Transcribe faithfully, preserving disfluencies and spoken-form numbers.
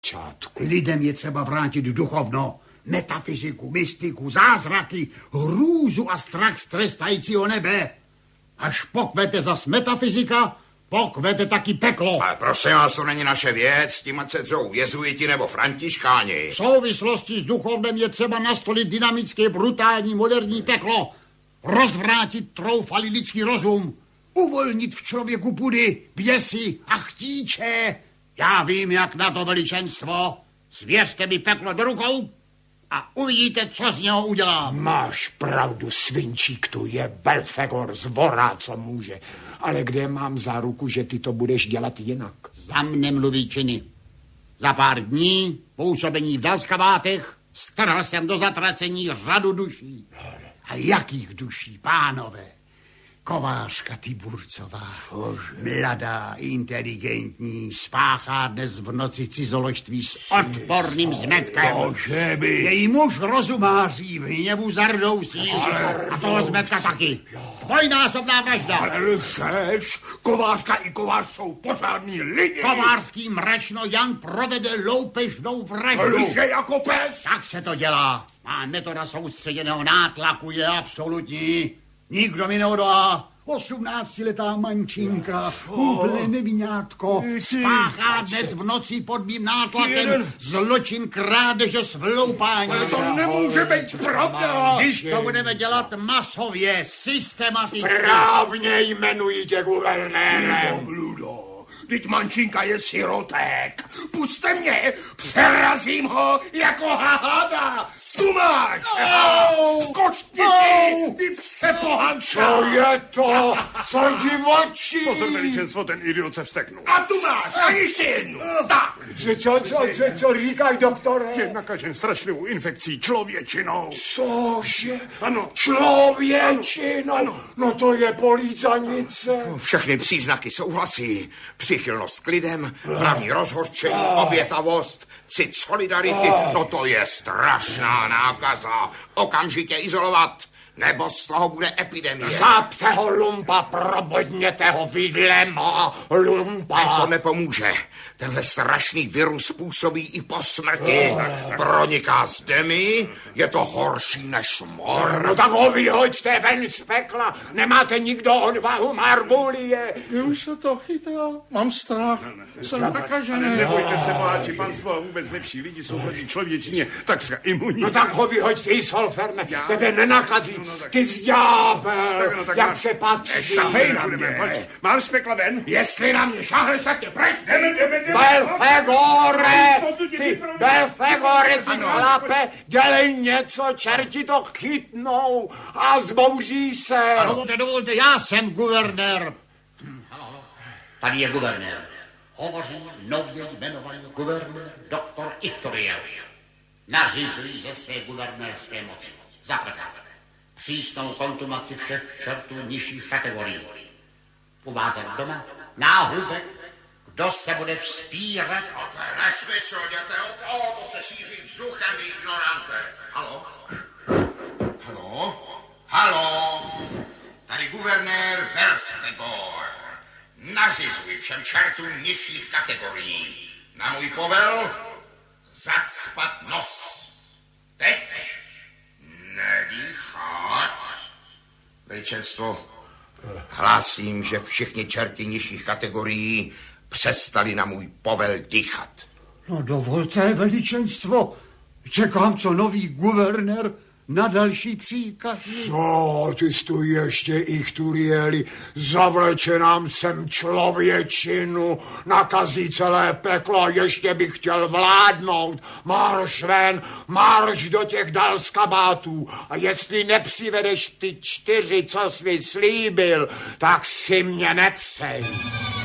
Čátku. Lidem je třeba vrátit duchovno, metafyziku, mystiku, zázraky, hrůzu a strach z trestajícího nebe. Až pokvete zas metafyzika, pokvete taky peklo. Ale prosím vás, to není naše věc, s tím ať se dřou jezuiti nebo františkáni. V souvislosti s duchovnem je třeba nastolit dynamické, brutální, moderní peklo. Rozvrátit troufalý lidský rozum. Uvolnit v člověku pudy, běsy a chtíče. Já vím, jak na to, veličenstvo. Svěřte mi peklo do rukou a uvidíte, co z něho udělám. Máš pravdu, svinčík tu je Belfegor z Vora, co může. Ale kde mám záruku, že ty to budeš dělat jinak? Za mne mluví činy. Za pár dní působení v Dalskavátech strhl jsem do zatracení řadu duší. A jakých duší, pánové? Kovářka Tiburcová, mladá, inteligentní, spáchá dnes v noci cizoložství s odporným zmetkem. Bože by... Její muž rozumáří, v hněvu zardousí a toho zmetka taky. Dvojnásobná vražda. Ale lžeš, Kovářka i Kovář jsou pořádní lidi. Kovářský mračno Jan provede loupežnou vraždu. Lže jako pes. Tak se to dělá. Má metoda soustředěného nátlaku je absolutní. Nikdo mi neodolá. Osmnáctiletá mančinka, úplné nevinátko, spáchá dnes v noci pod mým nátlakem zločin krádeže s vloupáním. Ale to nemůže být pravda. Když to budeme dělat masově, systematicky. Správně jmenují tě guvernérem. Bludo, vždyť mančinka je sirotek. Puste mě, přerazím ho jako hada. Tu máš! Košti si, ty pse pohanča! Co je to? Co ti očí? Pozor, veličenstvo, ten idiot se vzteknul. A tu máš, a ještě jednu. Tak. Co, co, co, co, co říkáš, doktore? Je nakažen strašlivou infekcí člověčinou. Cože? Ano. Člověčinou? Ano. No to je polícanice. Všechny příznaky souhlasí. Přichylnost k lidem, právní rozhořčení, obětavost, cit solidarity. No to je strašná nákaza. Okamžitě izolovat, nebo z toho bude epidemie. Zápte ho, lumpa, probodněte ho vidlema, lumpa. To nepomůže. Tenhle strašný virus působí i po smrti. Proniká z demi, je to horší než mor. No tak ho vyhoďte ven z pekla. Nemáte nikdo odvahu, Marbulie. Už se to chytá, mám strach, jsem nakažený. Nebojte se, boháči panstvo, vůbec lepší lidi jsou proti člověčině takřka imunní. No tak ho vyhoďte, i Solferne, tebe nenakazí. Ty zďábel, jak se patří. Šahej na mě. Mám z pekla ven? Jestli na mě šahneš, tak tě preč. Jdeme, jdeme, jdeme. Belfegore, ty Belfegore, ty chlape, dělej něco, čerti to chytnou a zbouří se. Dovolte, dovolte, já jsem guvernér. Hm, halo, halo. Tady je guvernér. Hovoří nově jmenovaný guvernér doktor Ichtoriel. Nařizují ze své guvernérské moci. Za prvé, přísnou kontumaci všech čertů nižších kategorií. Uvázek doma, náhuzek, kdo se bude vzpírat. No to je nesmysl, jděte od toho, to se šíří vzduchem, vy ignorante. Halo? Halo? Halo? Tady guvernér Belfegor. Nařizuji všem čertům nižších kategorií. Na můj povel zacpat nos. Teď nedýchat. Veličenstvo, hlásím, že všichni čerti nižších kategorií přestali na můj povel dýchat. No dovolte, veličenstvo, čekám, co nový guvernér na další příkaz. Co, ty jsi tu ještě, Ichturieli, zavleče nám sem člověčinu, nakazí celé peklo, ještě bych chtěl vládnout. Marš ven, marš do těch Dalskabátů a jestli nepřivedeš ty čtyři, co jsi mi slíbil, tak si mě nepřej.